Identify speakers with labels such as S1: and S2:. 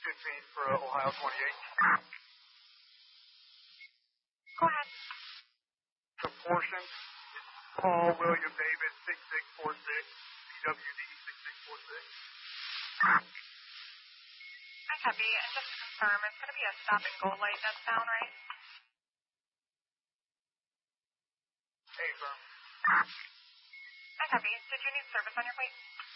S1: 15 for Ohio 28.
S2: Go ahead.
S1: Proportion, Paul William David 6646, PWD 6646.
S2: I copy. And just to confirm, it's going to be a stop and go light that's down, right?
S1: Hey, firm.
S2: I copy. Did you need service on your plate?